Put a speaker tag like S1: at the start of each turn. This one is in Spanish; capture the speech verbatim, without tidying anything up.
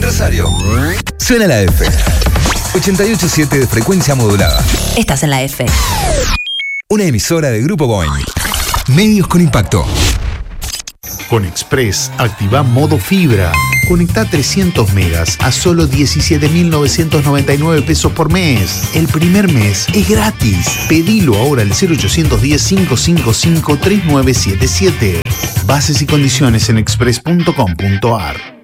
S1: aniversario. Suena la F. ochenta y ocho punto siete de frecuencia modulada.
S2: Estás en la F.
S1: Una emisora de Grupo Boing. Medios con impacto.
S3: Con Express, activa modo fibra. Conecta trescientos megas a solo diecisiete mil novecientos noventa y nueve pesos por mes. El primer mes es gratis. Pedilo ahora al cero ochocientos diez, cinco cinco cinco, tres nueve siete siete. Bases y condiciones en express punto com punto ar.